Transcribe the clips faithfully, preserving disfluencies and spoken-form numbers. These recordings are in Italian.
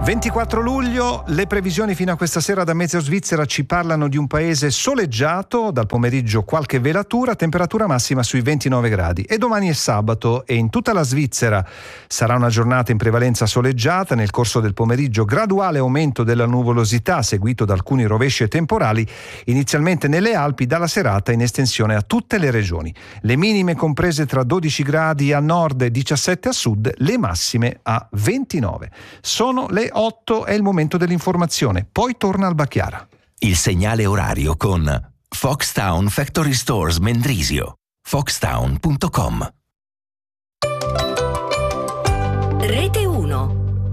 ventiquattro luglio, le previsioni fino a questa sera da Meteo Svizzera ci parlano di un paese soleggiato, dal pomeriggio qualche velatura, temperatura massima sui ventinove gradi. E domani è sabato e in tutta la Svizzera sarà una giornata in prevalenza soleggiata, nel corso del pomeriggio graduale aumento della nuvolosità seguito da alcuni rovesci e temporali, inizialmente nelle Alpi, dalla serata in estensione a tutte le regioni. Le minime comprese tra dodici gradi a nord e diciassette a sud, le massime a ventinove. Sono le otto, è il momento dell'informazione, poi torna Alba Chiara. Il segnale orario con Foxtown Factory Stores Mendrisio. foxtown punto com. Rete uno.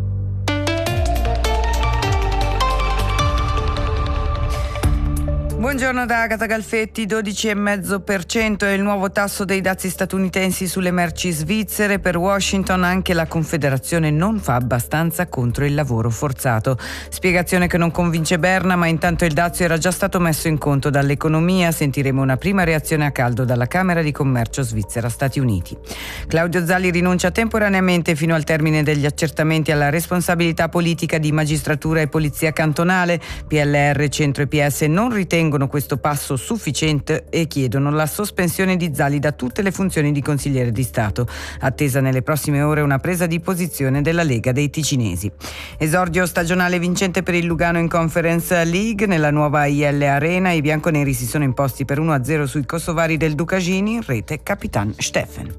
Buongiorno da Agata Galfetti. Dodici virgola cinque per cento è il nuovo tasso dei dazi statunitensi sulle merci svizzere. Per Washington anche la Confederazione non fa abbastanza contro il lavoro forzato. Spiegazione che non convince Berna, ma intanto il dazio era già stato messo in conto dall'economia. Sentiremo una prima reazione a caldo dalla Camera di Commercio Svizzera-Stati Uniti. Claudio Zalli rinuncia temporaneamente fino al termine degli accertamenti alla responsabilità politica di magistratura e polizia cantonale. P L R, Centro e P S non ritengono questo passo sufficiente e chiedono la sospensione di Zalli da tutte le funzioni di consigliere di Stato. Attesa nelle prossime ore una presa di posizione della Lega dei Ticinesi. Esordio stagionale vincente per il Lugano in Conference League. Nella nuova I L Arena i bianconeri si sono imposti per uno a zero sui kosovari del Ducagini, in rete Capitan Steffen.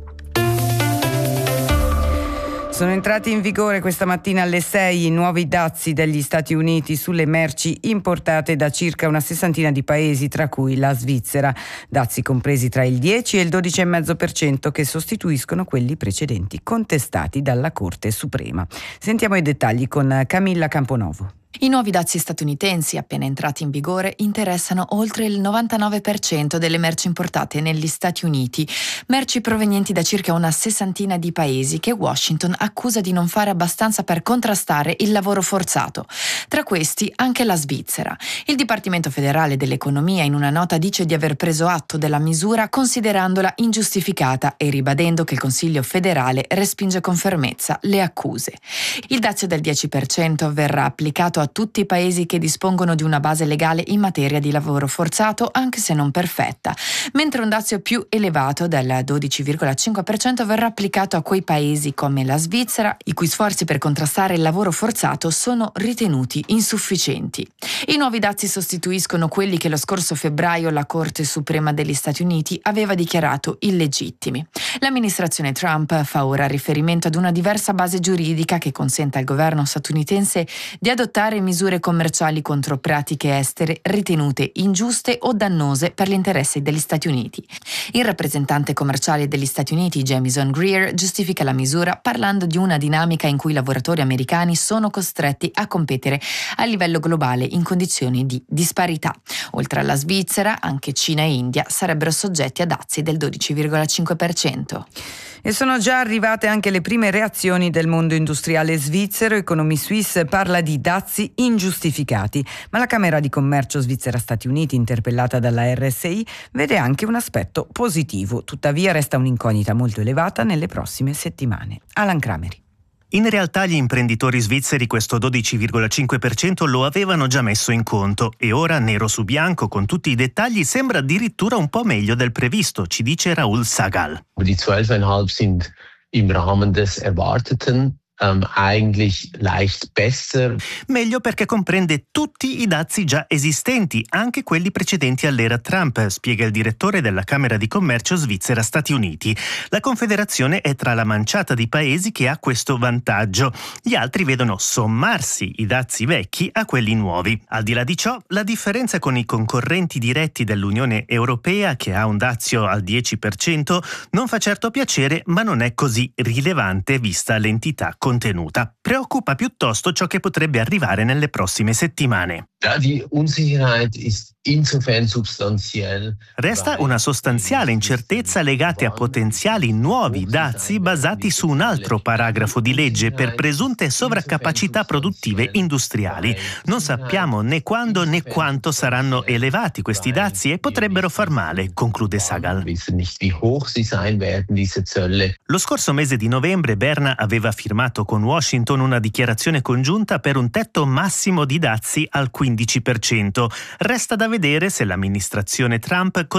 Sono entrati in vigore questa mattina alle sei i nuovi dazi degli Stati Uniti sulle merci importate da circa una sessantina di paesi, tra cui la Svizzera. Dazi compresi tra il dieci e il dodici virgola cinque per cento che sostituiscono quelli precedenti contestati dalla Corte Suprema. Sentiamo i dettagli con Camilla Camponovo. I nuovi dazi statunitensi appena entrati in vigore interessano oltre il novantanove per cento delle merci importate negli Stati Uniti, merci provenienti da circa una sessantina di paesi che Washington accusa di non fare abbastanza per contrastare il lavoro forzato. Tra questi anche la Svizzera. Il Dipartimento federale dell'economia in una nota dice di aver preso atto della misura considerandola ingiustificata e ribadendo che il Consiglio federale respinge con fermezza le accuse. Il dazio del dieci per cento verrà applicato a tutti i paesi che dispongono di una base legale in materia di lavoro forzato, anche se non perfetta, mentre un dazio più elevato del dodici virgola cinque per cento verrà applicato a quei paesi come la Svizzera, i cui sforzi per contrastare il lavoro forzato sono ritenuti insufficienti. I nuovi dazi sostituiscono quelli che lo scorso febbraio la Corte Suprema degli Stati Uniti aveva dichiarato illegittimi. L'amministrazione Trump fa ora riferimento ad una diversa base giuridica che consente al governo statunitense di adottare misure commerciali contro pratiche estere ritenute ingiuste o dannose per gli interessi degli Stati Uniti. Il rappresentante commerciale degli Stati Uniti, Jamieson Greer, giustifica la misura parlando di una dinamica in cui i lavoratori americani sono costretti a competere a livello globale in condizioni di disparità. Oltre alla Svizzera, anche Cina e India sarebbero soggetti a dazi del dodici virgola cinque per cento. E sono già arrivate anche le prime reazioni del mondo industriale svizzero. Economy Suisse parla di dazi ingiustificati, ma la Camera di Commercio Svizzera-Stati Uniti, interpellata dalla R S I, vede anche un aspetto positivo. Tuttavia resta un'incognita molto elevata nelle prossime settimane. Alan Crameri. In realtà gli imprenditori svizzeri questo dodici virgola cinque per cento lo avevano già messo in conto e ora, nero su bianco con tutti i dettagli, sembra addirittura un po' meglio del previsto, ci dice Raoul Sagal. Die zwölf Komma fünf sind im Rahmen des Erwarteten. Um, eigentlich leicht besser. Meglio perché comprende tutti i dazi già esistenti, anche quelli precedenti all'era Trump, spiega il direttore della Camera di Commercio Svizzera-Stati Uniti. La Confederazione è tra la manciata di paesi che ha questo vantaggio. Gli altri vedono sommarsi i dazi vecchi a quelli nuovi. Al di là di ciò, la differenza con i concorrenti diretti dell'Unione Europea, che ha un dazio al dieci per cento, non fa certo piacere, ma non è così rilevante vista l'entità contenuta. Preoccupa piuttosto ciò che potrebbe arrivare nelle prossime settimane. Ja, die Unsicherheit ist insofern substanziell. Resta una sostanziale incertezza legata a potenziali nuovi dazi basati su un altro paragrafo di legge per presunte sovraccapacità produttive industriali. Non sappiamo né quando né quanto saranno elevati questi dazi e potrebbero far male, conclude Sagal. Lo scorso mese di novembre Berna aveva firmato con Washington una dichiarazione congiunta per un tetto massimo di dazi al quindici per cento. Resta da vedere se l'amministrazione Trump